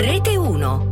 Rete 1.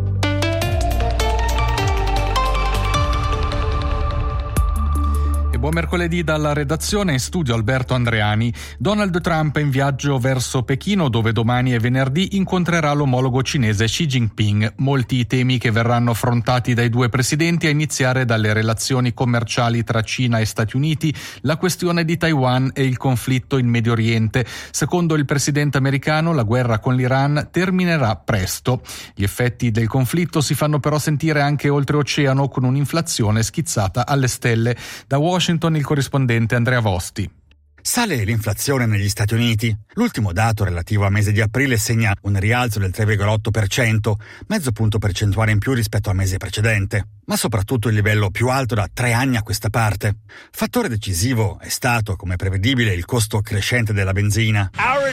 Buon mercoledì dalla redazione, in studio Alberto Andreani. Donald Trump è in viaggio verso Pechino, dove domani e venerdì incontrerà l'omologo cinese Xi Jinping. Molti i temi che verranno affrontati dai due presidenti, a iniziare dalle relazioni commerciali tra Cina e Stati Uniti, la questione di Taiwan e il conflitto in Medio Oriente. Secondo il presidente americano, la guerra con l'Iran terminerà presto. Gli effetti del conflitto si fanno però sentire anche oltreoceano, con un'inflazione schizzata alle stelle. Da Washington il corrispondente Andrea Vosti. Sale l'inflazione negli Stati Uniti. L'ultimo dato relativo al mese di aprile segna un rialzo del 3,8%, mezzo punto percentuale in più rispetto al mese precedente, ma soprattutto il livello più alto da 3 anni a questa parte. Fattore decisivo è stato, come prevedibile, il costo crescente della benzina.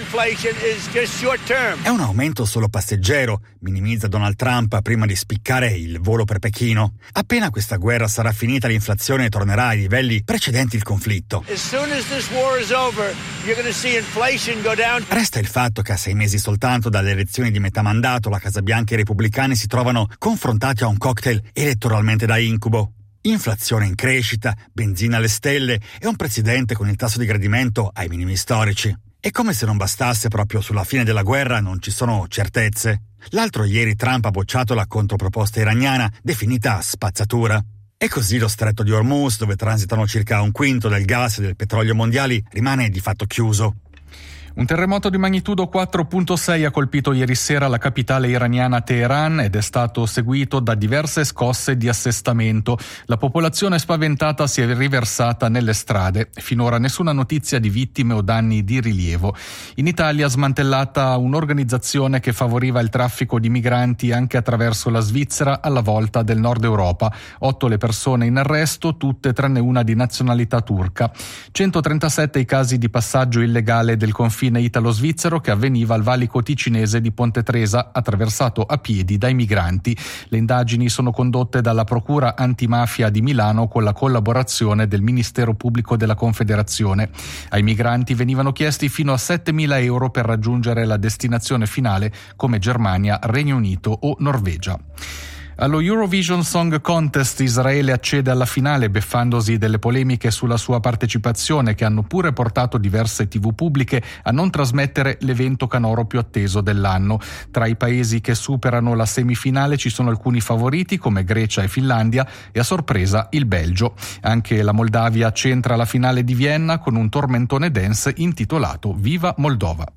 È un aumento solo passeggero, minimizza Donald Trump prima di spiccare il volo per Pechino. Appena questa guerra sarà finita, l'inflazione tornerà ai livelli precedenti il conflitto. Resta il fatto che a 6 mesi soltanto dalle elezioni di metà mandato la Casa Bianca e i repubblicani si trovano confrontati a un cocktail elettoralmente da incubo. Inflazione in crescita, benzina alle stelle e un presidente con il tasso di gradimento ai minimi storici. E come se non bastasse, proprio sulla fine della guerra non ci sono certezze. L'altro ieri Trump ha bocciato la controproposta iraniana, definita spazzatura. E così lo stretto di Hormuz, dove transitano circa un quinto del gas e del petrolio mondiali, rimane di fatto chiuso. Un terremoto di magnitudo 4.6 ha colpito ieri sera la capitale iraniana Teheran ed è stato seguito da diverse scosse di assestamento. La popolazione spaventata si è riversata nelle strade. Finora nessuna notizia di vittime o danni di rilievo. In Italia ha smantellata un'organizzazione che favoriva il traffico di migranti anche attraverso la Svizzera alla volta del Nord Europa. 8 le persone in arresto, tutte tranne una di nazionalità turca. 137 i casi di passaggio illegale del confine italo-svizzero che avveniva al valico ticinese di Ponte Tresa, attraversato a piedi dai migranti. Le indagini sono condotte dalla Procura Antimafia di Milano con la collaborazione del Ministero Pubblico della Confederazione. Ai migranti venivano chiesti fino a 7.000 euro per raggiungere la destinazione finale, come Germania, Regno Unito o Norvegia. Allo Eurovision Song Contest Israele accede alla finale beffandosi delle polemiche sulla sua partecipazione, che hanno pure portato diverse TV pubbliche a non trasmettere l'evento canoro più atteso dell'anno. Tra i paesi che superano la semifinale ci sono alcuni favoriti come Grecia e Finlandia e a sorpresa il Belgio. Anche la Moldavia centra la finale di Vienna con un tormentone dance intitolato Viva Moldova.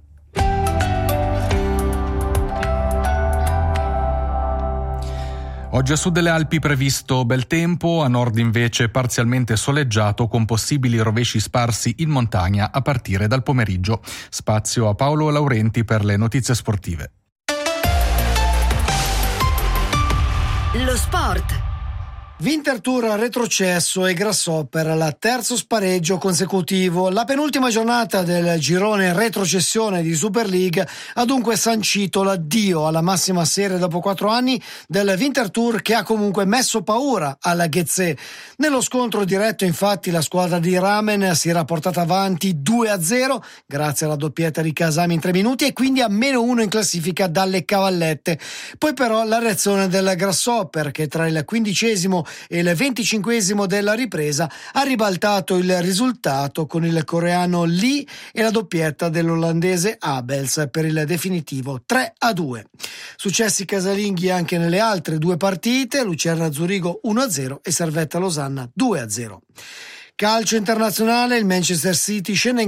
Oggi a sud delle Alpi previsto bel tempo, a nord invece parzialmente soleggiato con possibili rovesci sparsi in montagna a partire dal pomeriggio. Spazio a Paolo Laurenti per le notizie sportive. Lo sport. Winterthur retrocesso e Grasshopper la terzo spareggio consecutivo. La penultima giornata del girone retrocessione di Super League ha dunque sancito l'addio alla massima serie dopo 4 anni del Winterthur, che ha comunque messo paura alla Ghezzé. Nello scontro diretto infatti la squadra di Ramen si era portata avanti 2-0 grazie alla doppietta di Kasami in 3 minuti e quindi a -1 in classifica dalle cavallette. Poi però la reazione del Grasshopper, che tra il 15° e il 25° della ripresa ha ribaltato il risultato con il coreano Lee e la doppietta dell'olandese Abels per il definitivo 3-2. Successi casalinghi anche nelle altre 2 partite, Lucerna Zurigo 1-0 e Servetta Losanna 2-0. Calcio internazionale, il Manchester City scende in